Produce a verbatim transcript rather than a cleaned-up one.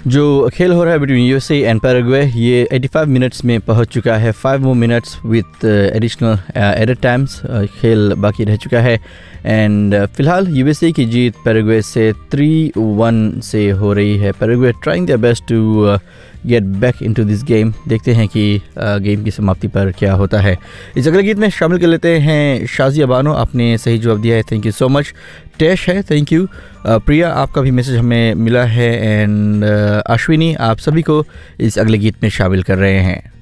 जो खेल हो रहा है बिटवीन यूएसए एंड पैराग्वे, ये पचासी मिनट्स में पहुंच चुका है। Five more minutes with additional added times, खेल बाकी रह चुका है। एंड uh, फिलहाल यूएसए की जीत पैराग्वे से थ्री वन से हो रही है। Paraguay trying their best to get back into this game. देखते हैं कि गेम uh, की समाप्ति पर क्या होता है। इस अगले गीत में शामिल कर लेते हैं शाजिया बानो, आपने सही जवाब दिया है, थैंक यू सो मच। टैश है, थैंक यू। प्रिया, आपका भी मैसेज हमें मिला है। एंड uh, अश्विनी, आप सभी को इस अगले गीत में शामिल कर रहे हैं।